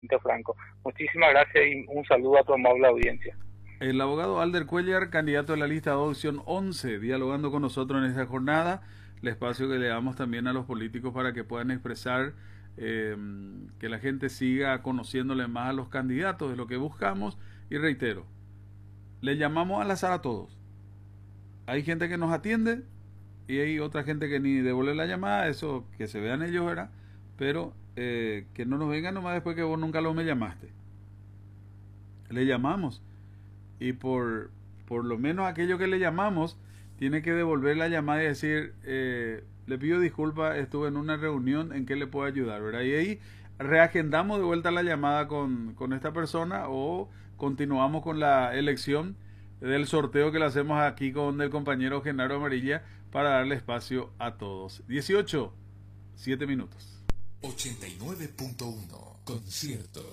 Franco. Muchísimas gracias y un saludo a tu amable audiencia. El abogado Alder Cuellar, candidato de la lista de opción 11, dialogando con nosotros en esta jornada, el espacio que le damos también a los políticos para que puedan expresar, que la gente siga conociéndole más a los candidatos, de lo que buscamos. Y reitero, le llamamos al azar a todos. Hay gente que nos atiende y hay otra gente que ni devuelve la llamada, eso que se vean ellos, ¿verdad? Pero que no nos vengan nomás después que vos nunca me llamaste. Le llamamos. Y por lo menos aquello que le llamamos, tiene que devolver la llamada y decir, le pido disculpas, estuve en una reunión, ¿en qué le puedo ayudar? ¿Verdad? Y ahí reagendamos de vuelta la llamada con esta persona o continuamos con la elección del sorteo que le hacemos aquí con el compañero Genaro Amarilla para darle espacio a todos. 18, 7 minutos. 89.1 Concierto.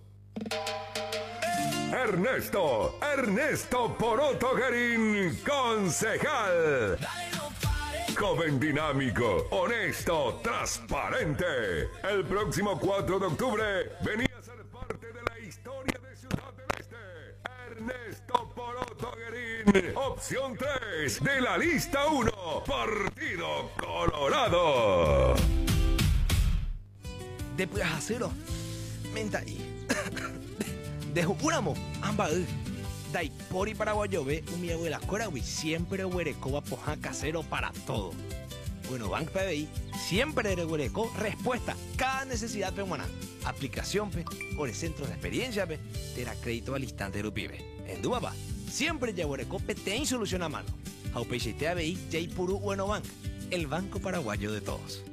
Ernesto Poroto Guerín, concejal. Joven dinámico, honesto, transparente. El próximo 4 de octubre venía a ser parte de la historia de Ciudad del Este. Ernesto Poroto Guerín, opción 3 de la lista 1, Partido Colorado. Después acero, menta ahí. Desjuramos, ambaú. Dai pori paraguayo ve un mi abuela corahui siempre huereco poja casero para todo. Bueno, Bank PBI siempre de huereco respuesta cada necesidad peruana. Aplicación pe, por el centro de experiencia pe, te da crédito al instante de pibe. En Dubaba, siempre ya huereco pe te solución a mano. Aupeixe te ABI, Jay Puru Bueno Bank, el banco paraguayo de todos.